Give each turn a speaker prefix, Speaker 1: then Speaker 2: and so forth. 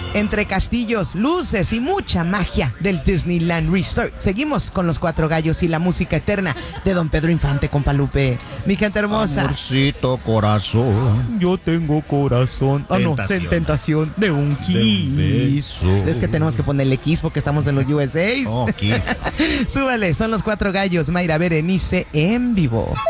Speaker 1: Entre castillos, luces y mucha magia del Disneyland Resort. Seguimos con los Cuatro Gallos y la música eterna de Don Pedro Infante, compa Lupe. Mi gente hermosa.
Speaker 2: Amorcito corazón.
Speaker 1: Yo tengo corazón. Tentación de un kiss. Es que tenemos que ponerle kiss porque estamos en los USA.
Speaker 2: Oh, kiss.
Speaker 1: Súbale, son los Cuatro Gallos. Mayra Berenice en vivo.